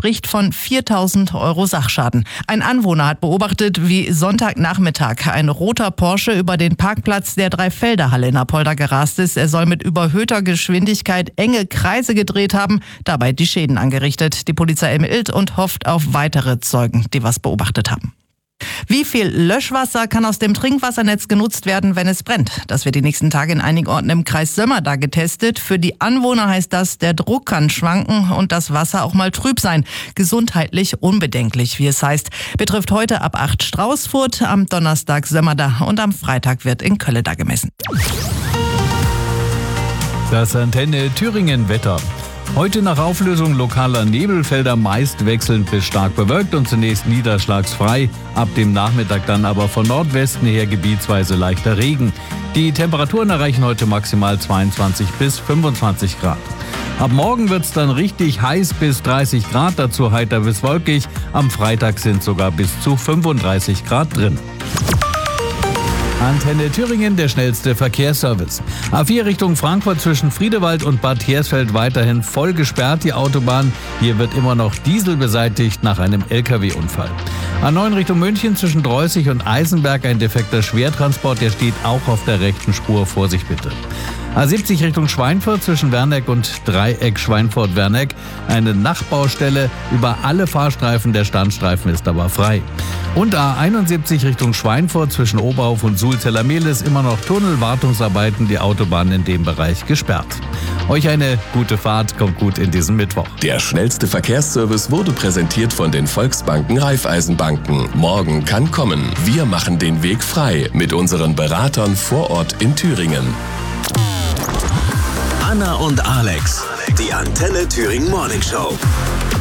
spricht von 4.000 Euro Sachschaden. Ein Anwohner hat beobachtet, wie Sonntagnachmittag ein roter Porsche über den Parkplatz der Dreifelderhalle in Apolda gerast ist. Er soll mit überhöhter Geschwindigkeit enge Kreise gedreht haben, dabei die Schäden angerichtet. Die Polizei ermittelt und hofft auf weitere Zeugen, die was beobachtet haben. Wie viel Löschwasser kann aus dem Trinkwassernetz genutzt werden, wenn es brennt? Das wird die nächsten Tage in einigen Orten im Kreis Sömmerda getestet. Für die Anwohner heißt das, der Druck kann schwanken und das Wasser auch mal trüb sein. Gesundheitlich unbedenklich, wie es heißt. Betrifft heute ab 8 Straußfurt, am Donnerstag Sömmerda und am Freitag wird in Kölleda gemessen. Das Antenne Thüringen Wetter. Heute nach Auflösung lokaler Nebelfelder meist wechselnd bis stark bewölkt und zunächst niederschlagsfrei. Ab dem Nachmittag dann aber von Nordwesten her gebietsweise leichter Regen. Die Temperaturen erreichen heute maximal 22 bis 25 Grad. Ab morgen wird's dann richtig heiß bis 30 Grad, dazu heiter bis wolkig. Am Freitag sind sogar bis zu 35 Grad drin. Antenne Thüringen, der schnellste Verkehrsservice. A4 Richtung Frankfurt zwischen Friedewald und Bad Hersfeld weiterhin voll gesperrt, die Autobahn. Hier wird immer noch Diesel beseitigt nach einem LKW-Unfall. A9 Richtung München zwischen Dreußig und Eisenberg ein defekter Schwertransport, der steht auch auf der rechten Spur. Vorsicht bitte. A70 Richtung Schweinfurt zwischen Werneck und Dreieck Schweinfurt-Werneck. Eine Nachbaustelle. Über alle Fahrstreifen, der Standstreifen ist aber frei. Und A71 Richtung Schweinfurt zwischen Oberhof und Sulzeller-Mehlis immer noch Tunnelwartungsarbeiten, die Autobahn in dem Bereich gesperrt. Euch eine gute Fahrt, kommt gut in diesen Mittwoch. Der schnellste Verkehrsservice wurde präsentiert von den Volksbanken Raiffeisenbanken. Morgen kann kommen. Wir machen den Weg frei mit unseren Beratern vor Ort in Thüringen. Anna und Alex, die Antenne Thüringen Morning Show.